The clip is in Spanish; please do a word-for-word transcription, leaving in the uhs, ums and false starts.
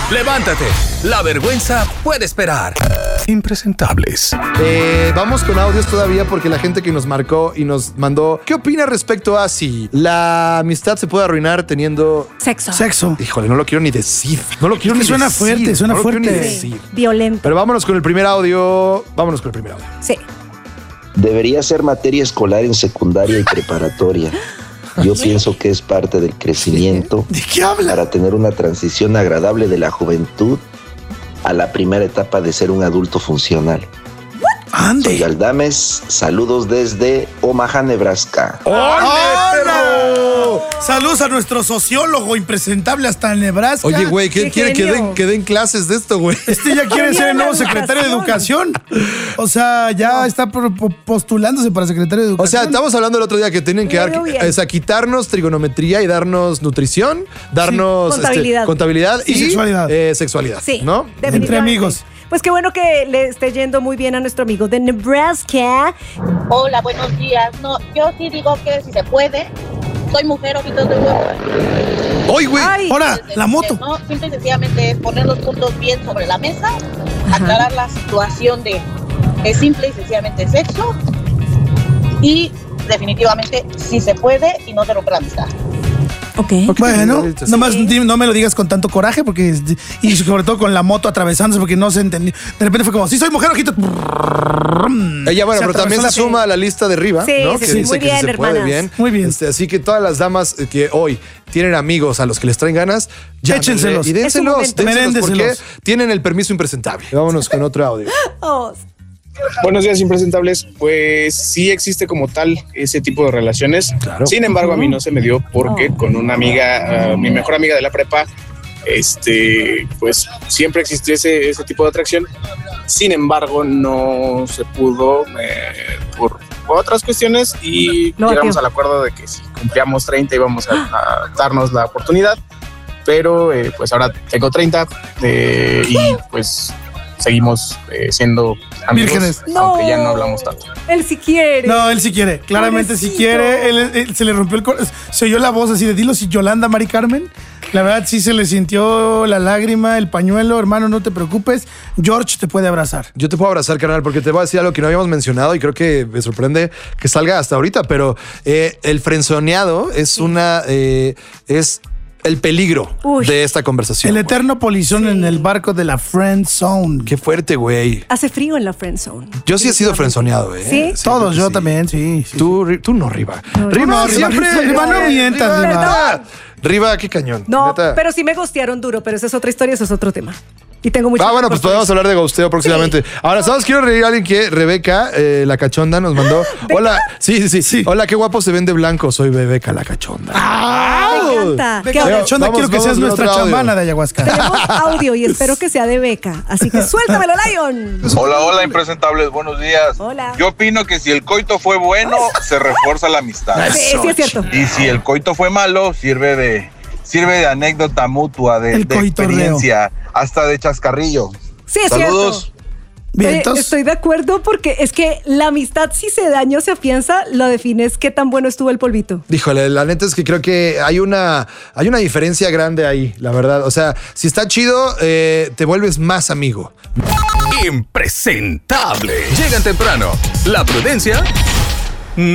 Levántate, la vergüenza puede esperar. Impresentables. Eh, vamos con audios todavía porque la gente que nos marcó y nos mandó, ¿qué opina respecto a si la amistad se puede arruinar teniendo Sexo. Sexo. Híjole, no lo quiero ni decir. No lo quiero Es que ni suena decir. fuerte, suena no lo quiero fuerte. ni decir. Violento. Pero vámonos con el primer audio. Vámonos con el primer audio. Sí. Debería ser materia escolar en secundaria y preparatoria. Yo pienso que es parte del crecimiento ¿De qué habla? para tener una transición agradable de la juventud a la primera etapa de ser un adulto funcional. Soy Ande. Aldames, saludos desde Omaha, Nebraska. ¡Hola! Saludos a nuestro sociólogo impresentable hasta Nebraska. Oye, güey, ¿quién Qué quiere que genio. den, que den clases de esto, güey? Este ya quiere ser el nuevo Educación. secretario de Educación. O sea, ya está pro- po- postulándose para secretario de O Educación. sea, estamos hablando el otro día que tienen que Le dar, veo bien. o sea, quitarnos trigonometría y darnos nutrición, darnos Sí. Contabilidad. este, contabilidad Sí, y sexualidad. eh, sexualidad, Sí. ¿no? definitivamente. Entre amigos. Pues qué bueno que le esté yendo muy bien a nuestro amigo de Nebraska. Hola, buenos días. No, yo sí digo que si se puede. Soy mujer, ojitos de huevo. ¡Oy, güey! Ay, Ahora, la moto. No, simple y sencillamente es poner los puntos bien sobre la mesa, aclarar la situación de es simple y sencillamente sexo y definitivamente si se puede y no te rompe la amistad. ok. Bueno, Sí. nomás di- no me lo digas con tanto coraje porque y sobre todo con la moto atravesándose porque no se entendió. De repente fue como, sí soy mujer, ojito. Ella, bueno, Se pero también se atravesó la- suma a la lista de arriba, Sí, ¿no? sí, que sí, dice muy que bien, sí se puede hermanas. bien. Muy bien. Este, así que todas las damas eh, que hoy tienen amigos a los que les traen ganas, llámenle Échenselos. y Es su dénselos, momento. dénselos porque Meréndeselos. tienen el permiso impresentable. Vámonos con otro audio. Oh, Buenos días, impresentables. Pues sí existe como tal ese tipo de relaciones. Claro. Sin embargo, a mí no se me dio porque Oh. con una amiga, uh, mi mejor amiga de la prepa, este, pues siempre existió ese, ese tipo de atracción. Sin embargo, no se pudo eh, por otras cuestiones y No, llegamos tío. al acuerdo de que si cumplíamos treinta íbamos a, a darnos la oportunidad. Pero eh, pues ahora tengo treinta eh, y pues seguimos eh, siendo amigos, Vírgenes. aunque ya No. no hablamos tanto. él sí quiere. No, él sí quiere. Claramente sí Pobrecito. quiere. Él, él- se le rompió el corazón. Se oyó la voz así de dilo si Yolanda, Mari Carmen. La verdad sí se le sintió la lágrima, el pañuelo. Hermano, no te preocupes. George te puede abrazar. Yo te puedo abrazar, carnal, porque te voy a decir algo que no habíamos mencionado y creo que me sorprende que salga hasta ahorita, pero eh, el frenzoneado es una... eh, es el peligro Uy. de esta conversación. El güey. eterno polizón en el barco de la friend zone. Qué fuerte, güey. Hace frío en la friend zone. Yo sí he sido frenzoneado, ¿eh? ¿Sí? Todos, creo que yo sí. también, sí. sí. Tú, Ri- tú no, Riva. No, Riva, no, Riva, siempre. Riva, no mientas, Riva. neta. Riva, qué cañón. No, neta. pero sí me gostearon duro, pero esa es otra historia, eso es otro tema. Y tengo mucho Ah, bueno, pues podemos hablar de ghosteo próximamente. Ahora, ¿sabes? Quiero reír a alguien que Rebeca, eh, la cachonda, nos mandó. Hola, sí, sí, sí. Hola, qué guapo se ven de blanco. Soy Bebeca, la cachonda. Me encanta. Beca, ¿Qué la audio? chonda, Vamos, quiero que vamos seas con nuestra otro audio. chamana de ayahuasca. Tenemos audio y espero que sea de Beca. Así que suéltamelo, Lion. Hola, hola, impresentables, buenos días. Hola. Yo opino que si el coito fue bueno, se refuerza la amistad. Sí, sí es cierto. Y si el coito fue malo, sirve de, sirve de anécdota mutua, de, El de coitorreo. experiencia, hasta de chascarrillo. Sí es Saludos. cierto. Vientos. Eh, Estoy de acuerdo porque es que la amistad, si se daña o se afianza, lo defines qué tan bueno estuvo el polvito. Híjole, la neta es que creo que hay una, hay una diferencia grande ahí, la verdad. O sea, si está chido, eh, te vuelves más amigo. Impresentable. Llegan temprano. La prudencia